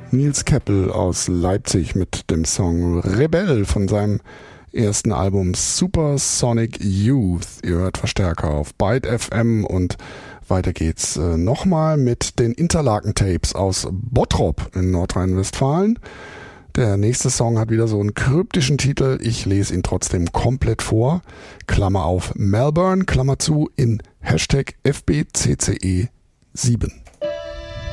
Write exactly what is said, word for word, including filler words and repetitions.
Nils Keppel aus Leipzig mit dem Song Rebell von seinem ersten Album Supersonic Youth. Ihr hört Verstärker auf Byte F M und weiter geht's äh, nochmal mit den Interlaken-Tapes aus Bottrop in Nordrhein-Westfalen. Der nächste Song hat wieder so einen kryptischen Titel. Ich lese ihn trotzdem komplett vor. Klammer auf Melbourne, Klammer zu, in Hashtag F B C C E sieben.